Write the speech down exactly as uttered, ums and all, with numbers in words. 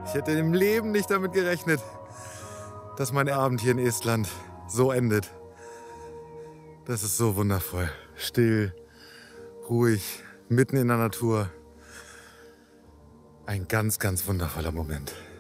Ich hätte im Leben nicht damit gerechnet, dass mein Abend hier in Estland so endet. Das ist so wundervoll. Still, ruhig, mitten in der Natur. Ein ganz, ganz wundervoller Moment.